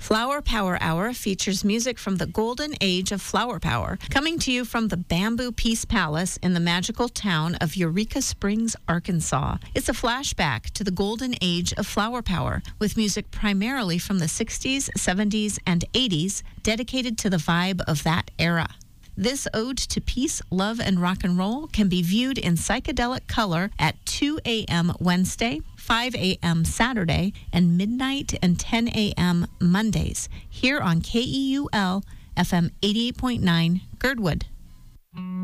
Flower Power Hour features music from the golden age of flower power, coming to you from the Bamboo Peace Palace in the magical town of Eureka Springs, Arkansas. It's a flashback to the golden age of flower power, with music primarily from the 60s, 70s, and 80s, dedicated to the vibe of that era. This ode to peace, love, and rock and roll can be viewed in psychedelic color at 2 a.m. Wednesday, 5 a.m. Saturday, and midnight and 10 a.m. Mondays, here on KEUL FM 88.9 Girdwood.